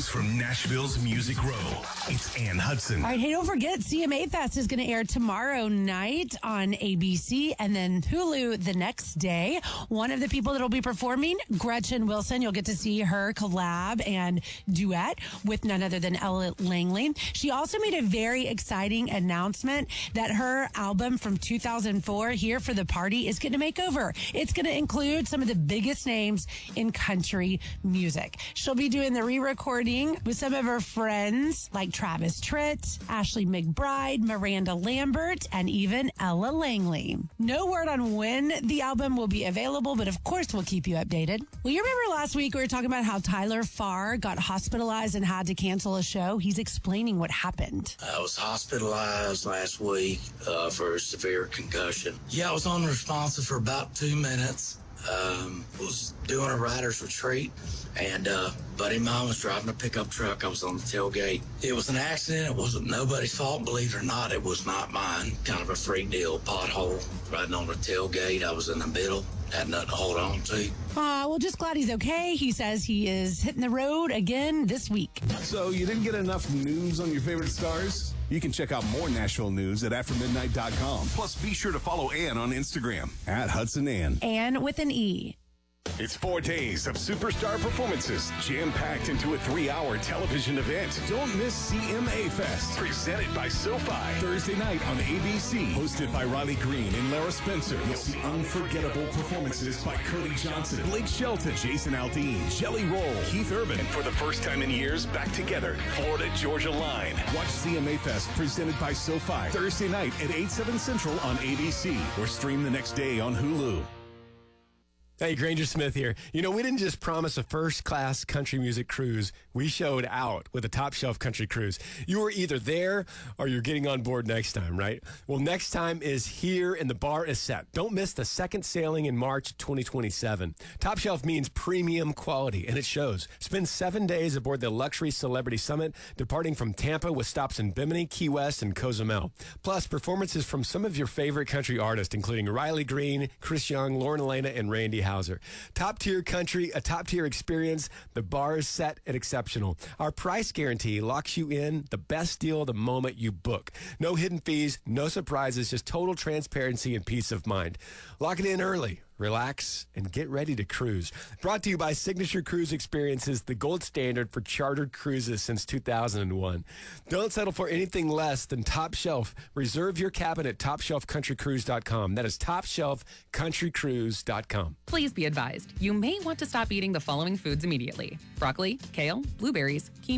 news from Nashville's Music Row. It's Ann Hudson. All right, hey, don't forget, CMA Fest is going to air tomorrow night on ABC and then Hulu the next day. One of the people that will be performing, Gretchen Wilson. You'll get to see her collab and duet with none other than Ella Langley. She also made a very exciting announcement that her album from 2004, Here for the Party, is getting a makeover. It's going to include some of the biggest names in country music. She'll be doing the re-recording with some of her friends like Travis Tritt, Ashley McBryde, Miranda Lambert, and even Ella Langley. No word on when the album will be available, but of course we'll keep you updated. Well, you remember last week we were talking about how Tyler Farr got hospitalized and had to cancel a show? He's explaining what happened. I was hospitalized last week for a severe concussion. Yeah, I was unresponsive for about 2 minutes. Was doing a writer's retreat, and buddy of mine was driving a pickup truck. I was on the tailgate. It was an accident. It wasn't nobody's fault. Believe it or not, it was not mine. Kind of a freak deal. Pothole riding on the tailgate. I was in the middle. Had nothing to hold on to. Well, just glad he's okay. He says he is hitting the road again this week. So you didn't get enough news on your favorite stars? You can check out more Nashville news at aftermidnight.com. Plus, be sure to follow Ann on Instagram at Hudson Ann. Ann with an E. It's 4 days of superstar performances, jam-packed into a 3-hour television event. Don't miss CMA Fest, presented by SoFi. Thursday night on ABC, hosted by Riley Green and Lara Spencer. You'll see unforgettable performances by Curly Johnson, Blake Shelton, Jason Aldean, Jelly Roll, Keith Urban, and for the first time in years, back together, Florida-Georgia Line. Watch CMA Fest, presented by SoFi, Thursday night at 8/7 Central on ABC, or stream the next day on Hulu. Hey, Granger Smith here. You know, we didn't just promise a first-class country music cruise. We showed out with a Top Shelf Country Cruise. You were either there or you're getting on board next time, right? Well, next time is here and the bar is set. Don't miss the second sailing in March 2027. Top Shelf means premium quality, and it shows. Spend 7 days aboard the Luxury Celebrity Summit, departing from Tampa with stops in Bimini, Key West, and Cozumel. Plus, performances from some of your favorite country artists, including Riley Green, Chris Young, Lauren Elena, and Randy Hauser. Top-tier country, a top-tier experience. The bar is set and exceptional. Our price guarantee locks you in the best deal the moment you book. No hidden fees, no surprises, just total transparency and peace of mind. Lock it in early. Relax and get ready to cruise. Brought to you by Signature Cruise Experiences, the gold standard for chartered cruises since 2001. Don't settle for anything less than Top Shelf. Reserve your cabin at TopShelfCountryCruise.com. That is TopShelfCountryCruise.com. Please be advised, you may want to stop eating the following foods immediately: broccoli, kale, blueberries, quinoa,